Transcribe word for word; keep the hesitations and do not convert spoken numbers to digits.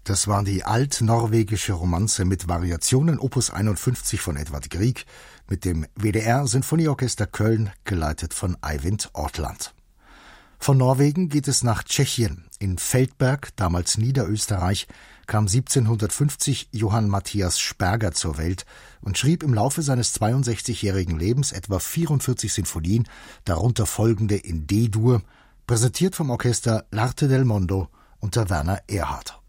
Das war die altnorwegische Romanze mit Variationen Opus einundfünfzig von Edvard Grieg mit dem W D R-Sinfonieorchester Köln, geleitet von Eivind Ortland. Von Norwegen geht es nach Tschechien. In Feldberg, damals Niederösterreich, kam siebzehnhundertfünfzig Johann Matthias Sperger zur Welt und schrieb im Laufe seines zweiundsechzigjährigen Lebens etwa vierundvierzig Sinfonien, darunter folgende in D-Dur, präsentiert vom Orchester L'Arte del Mondo unter Werner Erhard.